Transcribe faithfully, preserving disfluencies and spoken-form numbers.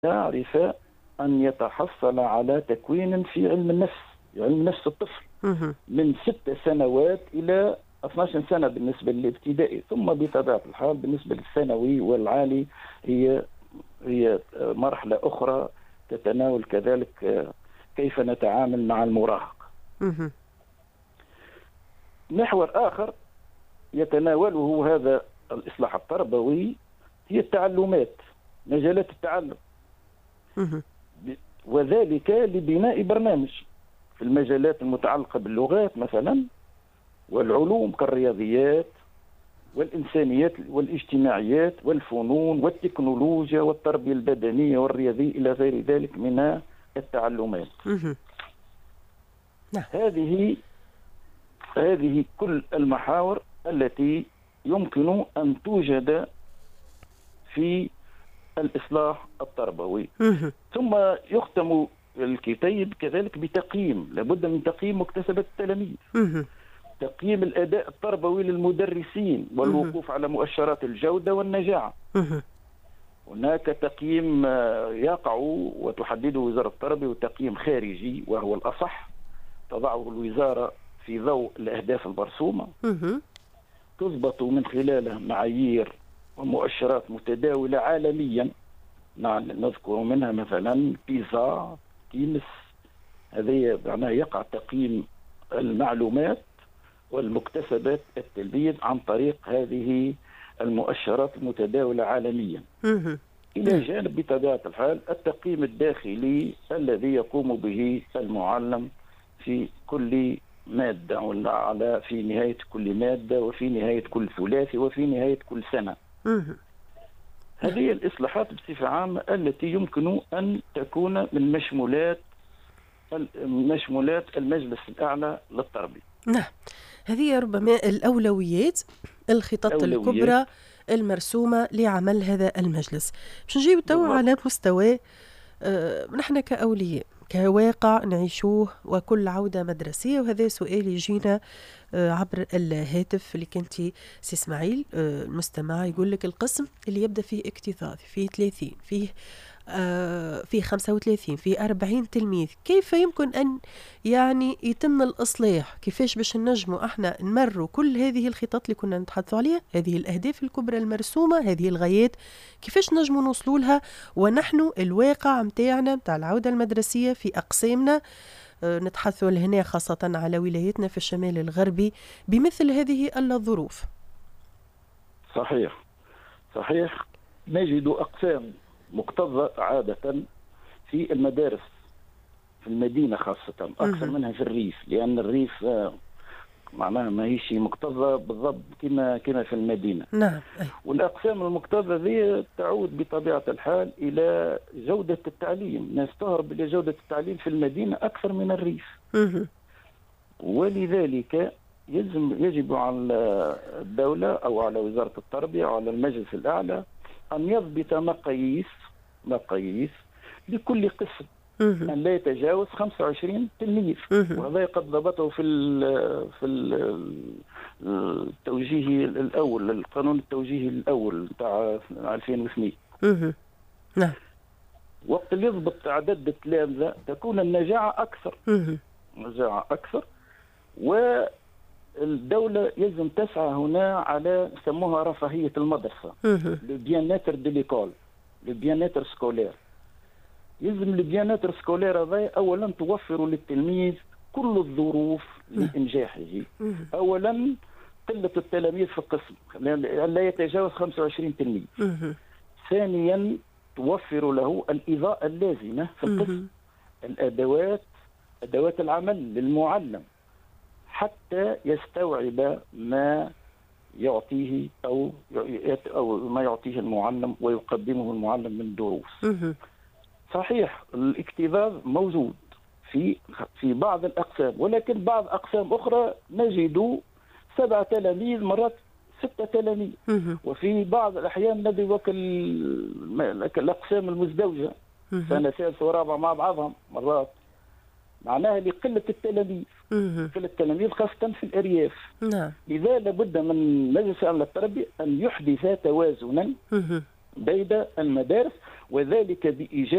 يعرف أن يتحصل على تكوين في علم النفس، علم نفس الطفل، مهم. من ست سنوات إلى اثنتي عشرة سنة بالنسبة للابتدائي، ثم بطبيعة الحال بالنسبة للثانوي والعالي هي هي مرحلة أخرى تتناول كذلك كيف نتعامل مع المراهق. مهم. محور آخر يتناوله هذا الإصلاح التربوي هي التعلمات، مجالات التعلم، مهم. وذلك لبناء برنامج في المجالات المتعلقة باللغات مثلا، والعلوم كالرياضيات والإنسانيات والاجتماعيات والفنون والتكنولوجيا والتربية البدنية والرياضية إلى غير ذلك من التعلمات. مهم. نعم. هذه هذه كل المحاور التي يمكن أن توجد في الإصلاح التربوي. مهم. ثم يختم الكتاب كذلك بتقييم، لابد من تقييم مكتسبات التلاميذ، مهم. تقييم الأداء التربوي للمدرسين والوقوف على مؤشرات الجودة والنجاعة. مهم. هناك تقييم يقع وتحدده وزارة التربية، وتقييم خارجي وهو الأصح تضعه الوزارة في ضوء الأهداف المرسومة، مهم. تضبط من خلاله معايير ومؤشرات متداولة عالميا. نذكر منها مثلا بيزا، كيمس، هذه معناها يقع تقييم المعلومات والمكتسبات التلميذ عن طريق هذه المؤشرات المتداولة عالميا، مهم. إلى جانب بطبيعة الحال التقييم الداخلي الذي يقوم به المعلم في كل مادة، ولا على في نهاية كل مادة وفي نهاية كل ثلاثي وفي نهاية كل سنة. مهم. هذه الإصلاحات بصفة عامة التي يمكن أن تكون من مشمولات مشمولات المجلس الأعلى للتربية. نعم، هذه ربما الأولويات، الخطط الأولويات. الكبرى المرسومة لعمل هذا المجلس. باش نجيب تو بالضبط. على مستوى آه، نحن كأولياء، كواقع نعيشوه وكل عودة مدرسية، وهذا سؤال يجينا آه، عبر الهاتف اللي كنتي سي اسماعيل آه، المستمع يقول لك القسم اللي يبدأ فيه اكتظاظ فيه ثلاثين، فيه آه، فيه خمسة وثلاثين، فيه أربعين تلميذ، كيف يمكن أن يعني يتم الإصلاح؟ كيفاش باش نجموا احنا نمروا كل هذه الخطط اللي كنا نتحدثوا عليها، هذه الأهداف الكبرى المرسومة، هذه الغايات، كيفاش نجموا نوصلوا لها ونحن الواقع متاعنا متاع العودة المدرسية في أقسامنا، آه، نتحدثوا لهنا خاصة على ولايتنا في الشمال الغربي بمثل هذه الظروف؟ صحيح صحيح نجد أقسام مكتظة عادة في المدارس في المدينة خاصة، أكثر مهم. منها في الريف، لأن الريف آه، معناها ما هيش مكتظة بالضبط كما كما في المدينة. نعم. أي. والأقسام المكتظة ذي تعود بطبيعة الحال إلى جودة التعليم، الناس تهرب إلى جودة التعليم في المدينة أكثر من الريف، مهم. ولذلك يجب يجب على الدولة أو على وزارة التربية أو على المجلس الأعلى أن يضبط مقاييس مقاييس لكل قسم، مهم. أن لا يتجاوز خمسة وعشرين تلميذ، مهم. وهذا قد ضبطه في ال في ال التوجيه الأول، القانون التوجيهي الأول تاع ألفين واثنين. مهم. نعم. وقت اللي يضبط عدد التلامذة تكون النجاعة أكثر، مهم. نجاعة أكثر، والدولة يلزم تسعى هنا على يسموها رفاهية المدرسة، مهم. لو بيان-اتر دو ليكول، لو بيان-اتر سكولير. يلزم البيان-اتر سكولير هذا أولا توفر للتلميذ كل الظروف لإنجاحه. مهم. أولا قلة التلاميذ في القسم، لا يتجاوز خمسة وعشرين تلميذ. مهم. ثانيا توفر له الإضاءة اللازمة في القسم، مهم. الأدوات أدوات العمل للمعلم حتى يستوعب ما يعطيه أو أو ما يعطيه المعلم ويقدمه المعلم من دروس. مهم. صحيح الاكتظاظ موجود في في بعض الأقسام، ولكن بعض أقسام أخرى نجد سبعة تلاميذ مرات ستة تلاميذ، مهم. وفي بعض الأحيان ندرك الأقسام المزدوجة مهم. سنة ثالثة ورابعة مع بعضهم مرات، معناها لقلة التلاميذ، مهم. قلة التلاميذ خاصة في الأرياف. نعم. لذا لابد من مجلس الأعلى للتربية أن يحدث توازنا مهم. بين المدارس، وذلك بإيجاد